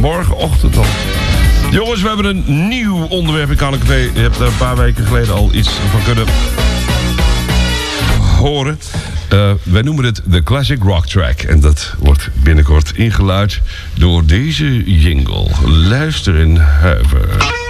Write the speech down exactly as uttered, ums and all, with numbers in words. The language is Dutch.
morgenochtend al. Jongens, we hebben een nieuw onderwerp in K N K V. Je hebt er een paar weken geleden al iets van kunnen horen. Uh, wij noemen het de Classic Rock Track. En dat wordt binnenkort ingeluid door deze jingle. Luister in huiver.